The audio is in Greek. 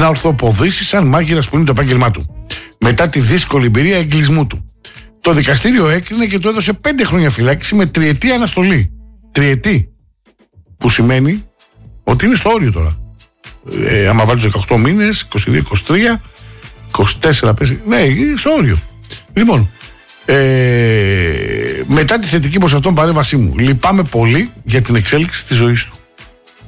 να ορθοποδήσει σαν μάγειρας που είναι το επάγγελμά του. Μετά τη δύσκολη εμπειρία εγκλισμού του. Το δικαστήριο έκρινε και του έδωσε 5 χρόνια φυλάκιση με 3ετή αναστολή. 3ετή. Που σημαίνει ότι είναι στο όριο τώρα. Άμα βάλει 18 μήνες, 22, 23, 24 πέσει. Ναι, είναι στο όριο. Λοιπόν, μετά τη θετική προς αυτόν παρέμβασή μου, λυπάμαι πολύ για την εξέλιξη της ζωής του.